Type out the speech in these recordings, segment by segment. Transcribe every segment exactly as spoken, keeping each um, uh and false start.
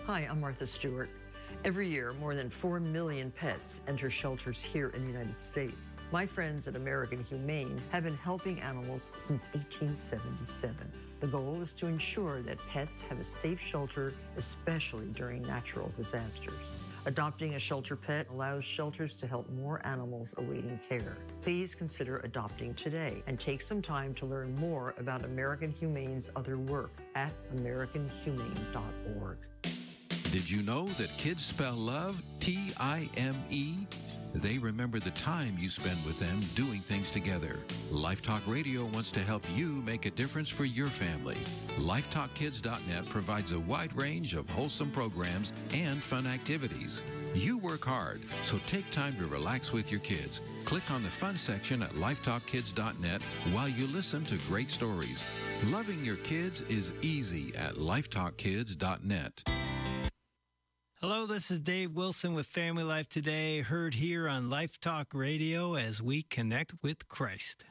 Hi, I'm Martha Stewart. Every year, more than four million pets enter shelters here in the United States. My friends at American Humane have been helping animals since eighteen seventy-seven. The goal is to ensure that pets have a safe shelter, especially during natural disasters. Adopting a shelter pet allows shelters to help more animals awaiting care. Please consider adopting today and take some time to learn more about American Humane's other work at american humane dot org. Did you know that kids spell love T I M E? They remember the time you spend with them doing things together. Lifetalk Radio wants to help you make a difference for your family. lifetalk kids dot net provides a wide range of wholesome programs and fun activities. You work hard, so take time to relax with your kids. Click on the fun section at lifetalk kids dot net while you listen to great stories. Loving your kids is easy at lifetalk kids dot net. Hello, this is Dave Wilson with Family Life Today, heard here on Life Talk Radio as we connect with Christ.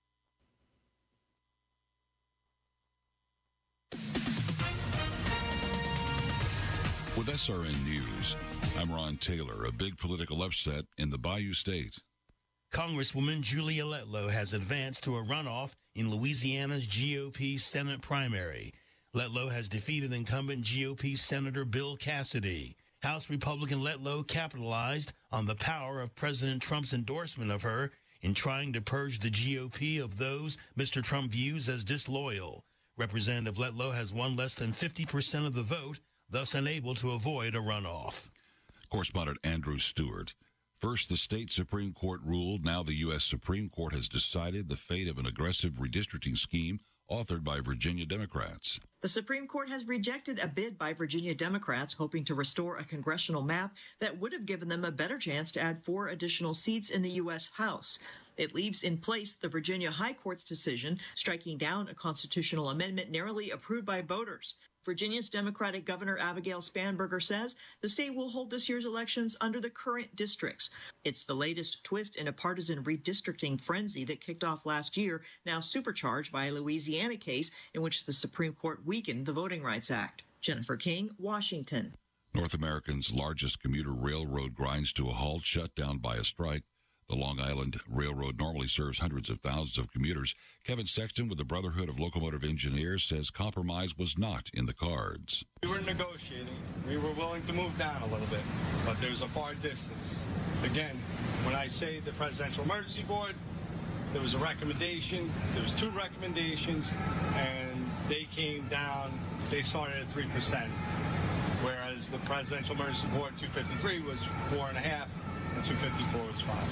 With S R N News, I'm Ron Taylor. A big political upset in the Bayou State. Congresswoman Julia Letlow has advanced to a runoff in Louisiana's G O P Senate primary. Letlow has defeated incumbent G O P Senator Bill Cassidy. House Republican Letlow capitalized on the power of President Trump's endorsement of her in trying to purge the G O P of those Mister Trump views as disloyal. Representative Letlow has won less than fifty percent of the vote, thus unable to avoid a runoff. Correspondent Andrew Stewart. First, the state Supreme Court ruled. Now the U S Supreme Court has decided the fate of an aggressive redistricting scheme authored by Virginia Democrats. The Supreme Court has rejected a bid by Virginia Democrats hoping to restore a congressional map that would have given them a better chance to add four additional seats in the U S House. It leaves in place the Virginia High Court's decision striking down a constitutional amendment narrowly approved by voters. Virginia's Democratic Governor Abigail Spanberger says the state will hold this year's elections under the current districts. It's the latest twist in a partisan redistricting frenzy that kicked off last year, now supercharged by a Louisiana case in which the Supreme Court weakened the Voting Rights Act. Jennifer King, Washington. North America's largest commuter railroad grinds to a halt, shut down by a strike. The Long Island Railroad normally serves hundreds of thousands of commuters. Kevin Sexton with the Brotherhood of Locomotive Engineers says compromise was not in the cards. We were negotiating. We were willing to move down a little bit, but there's a far distance. Again, when I say the Presidential Emergency Board, there was a recommendation, there was two recommendations, and they came down, they started at three percent, whereas the Presidential Emergency Board two fifty-three was four and a half, and two fifty-four was five.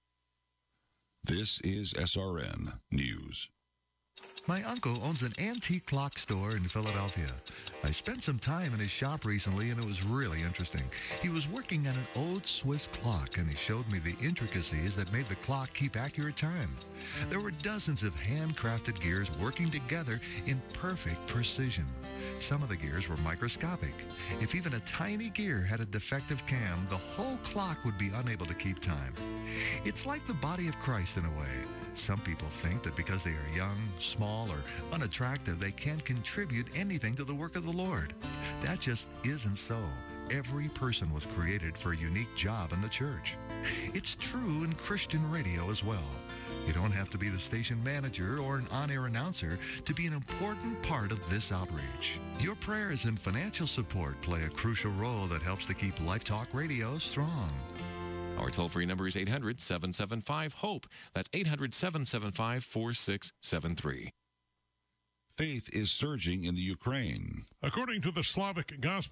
This is S R N News. My uncle owns an antique clock store in Philadelphia. I spent some time in his shop recently, and it was really interesting. He was working on an old Swiss clock, and he showed me the intricacies that made the clock keep accurate time. There were dozens of handcrafted gears working together in perfect precision. Some of the gears were microscopic. If even a tiny gear had a defective cam, the whole clock would be unable to keep time. It's like the body of Christ in a way. Some people think that because they are young, small, or unattractive, they can't contribute anything to the work of the Lord. That just isn't so. Every person was created for a unique job in the church. It's true in Christian radio as well. You don't have to be the station manager or an on-air announcer to be an important part of this outreach. Your prayers and financial support play a crucial role that helps to keep Life Talk Radio strong. Our toll-free number is eight hundred, seven seven five, HOPE. That's eight hundred, seven seven five, four six seven three. Faith is surging in the Ukraine. According to the Slavic Gospel